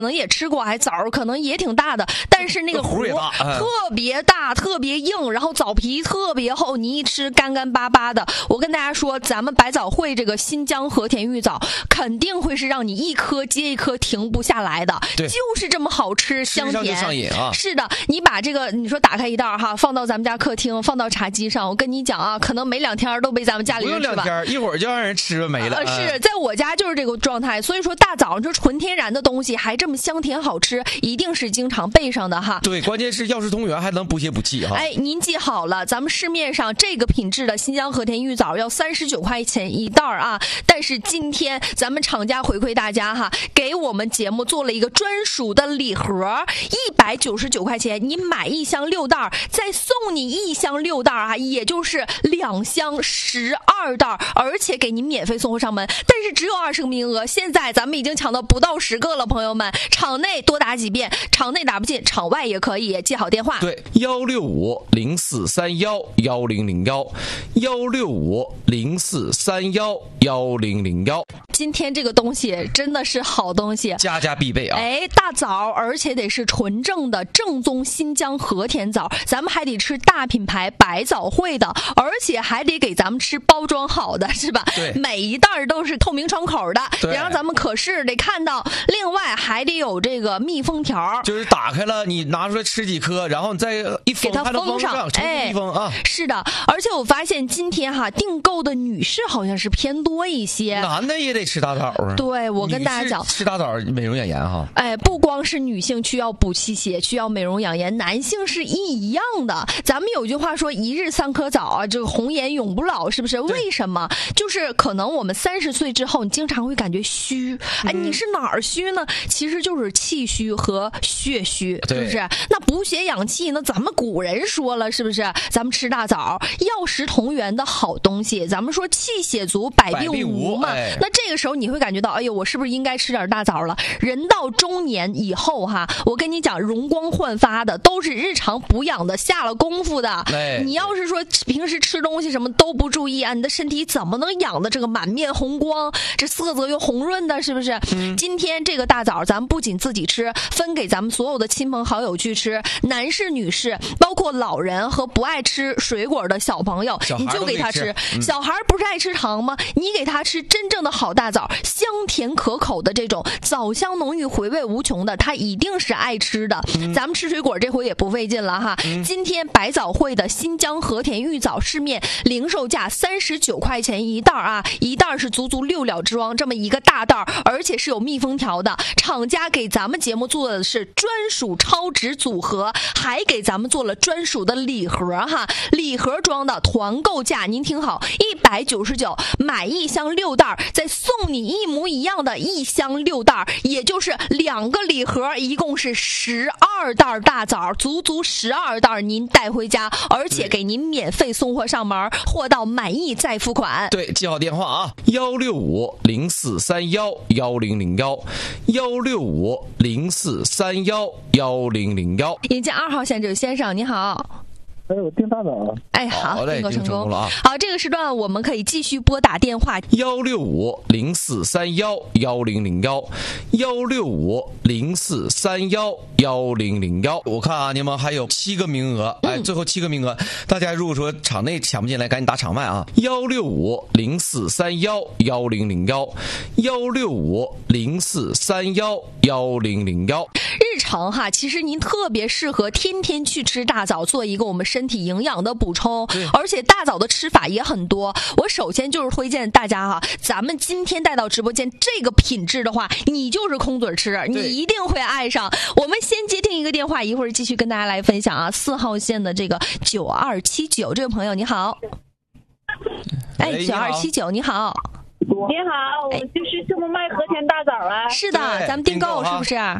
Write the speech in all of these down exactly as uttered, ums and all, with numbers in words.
可能也吃过，还枣可能也挺大的，但是那个核特别大，特别硬，然后枣皮特别厚，你一吃干干巴巴的。我跟大家说，咱们百枣汇这个新疆和田玉枣肯定会是让你一颗接一颗停不下来的，就是这么好吃香甜， 上瘾啊！ 是的，你把这个你说打开一袋哈，放到咱们家客厅，放到茶几上，我跟你讲啊，可能没两天都被咱们家里人吃完， 不用两天，一会儿就让人吃没了。 呃、是在我家就是这个状态，所以说大枣这纯天然的东西还这么香甜好吃，一定是经常备上的哈。 对，关键是药食同源，还能补血补气哈。 哎，您记好了，咱们市面上这个品质的新疆和田玉枣要三十九块钱一袋啊，但是今天咱们厂家回馈大家哈，给我们节目做了一个专属的礼盒，一百九十九块钱，你买一箱六袋，再送你一箱六袋啊，也就是两箱十二袋，而且给您免费送货上门，但是只有二十个名额，现在咱们已经抢到不到十个了，朋友们，场内多打几遍，场内打不进，场外也可以，记好电话。 对，幺六五零四三幺幺零零幺，幺六五零四三幺幺零零幺。 今天这个东西真的是好东西， 家家必备啊！ 哎，大枣，而且得是纯正的正宗新疆和田枣，咱们还得吃大品牌百枣汇的，而且还得给咱们吃包装好的，是吧？ 对， 每一袋都是透明窗口的，得让咱们可视得看到。另外还得有这个密封条， 就是打开了你拿出来吃几颗，然后你再一封， 给它封上， 哎，密封啊。 是的，而且我发现今天哈订购的女士好像是偏多一些， 男的也得吃大枣啊。 对，我跟大家讲， 吃大枣美容养颜哈。 哎，不光是女性需要补气血，需要美容养颜，男性是一样的。咱们有句话说，一日三颗枣啊，这个红颜永不老，是不是？为什么？就是可能我们三十岁之后，你经常会感觉虚，哎，你是哪儿虚呢？其实就是气虚和血虚，是不是？那补血养气呢？咱们古人说了，是不是？咱们吃大枣，药食同源的好东西。咱们说气血足，百病无嘛。 哎、 那这个时候你会感觉到，哎呦，我是不是应该吃点大枣了？人到中年以后哈，我跟你讲，容光焕发的都是日常补养的，下了功夫的。 哎、 你要是说平时吃东西什么都不注意啊，你的身体怎么能养的这个满面红光，这色泽又红润的，是不是？嗯、今天这个大枣，咱们不仅自己吃，分给咱们所有的亲朋好友去吃，男士、女士，包括老人和不爱吃水果的小朋友，你就给他吃。 嗯、 小孩不是爱吃糖吗？你给他吃真正的好大枣，香甜可口的这种，枣香浓郁，回味无穷的，他一定是爱吃的。嗯、咱们吃水果这回也不费劲了哈。嗯、今天百枣汇的新疆和田玉枣市面零售价三十九块钱一袋啊，一袋是足足六两装，这么一个大袋，而且是有密封条的。厂家给咱们节目做的是专属超值组合，还给咱们做了专属的礼盒哈，礼盒装的团购价，您听好，一百九十九，买一箱六袋，再送你一模一样的一箱六袋，也就是两个礼盒，一共是十二袋大枣，足足十二袋您带回家，而且给您免费送货上门，货到满意再付款。 对，记好电话啊，幺六五零四三幺幺零零幺，幺六五零四三幺幺零零幺。 迎接二号线这位先生，你好。 哎，我订大枣。 哎，好，订购成功了啊！ 好，这个时段我们可以继续拨打电话， 幺六五零四三幺幺零零幺，幺六五零四三幺幺零零幺。我看啊，你们还有七个名额，哎，最后七个名额，大家如果说场内抢不进来，赶紧打场外啊！幺六五零四三幺幺零零幺，幺六五零四三幺幺零零幺。 日常哈，其实您特别适合天天去吃大枣，做一个我们身体营养的补充，而且大枣的吃法也很多。我首先就是推荐大家哈，咱们今天带到直播间这个品质的话，你就是空嘴吃，你一定会爱上。我们先接听一个电话，一会儿继续跟大家来分享啊。四号线的这个九二七九这位朋友你好，哎，九二七九你好。 你好，我就是这么卖和田大枣啊。 是的，咱们订购是不是？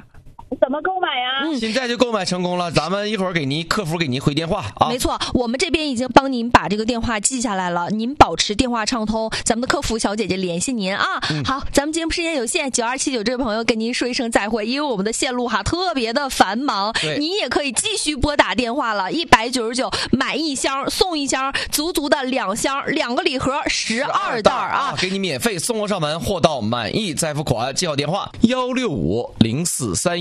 怎么购买呀？ 嗯现在就购买成功了，咱们一会儿给您客服给您回电话啊。 没错，我们这边已经帮您把这个电话记下来了，您保持电话畅通，咱们的客服小姐姐联系您啊。 嗯、 好，咱们节目时间有限，九二七九这位朋友跟您说一声再会，因为我们的线路哈特别的繁忙，您也可以继续拨打电话了，一百九十九买一箱送一箱，足足的两箱，两个礼盒，十二袋啊， 给你免费送货上门，货到满意再付款，记好电话幺六五零四三。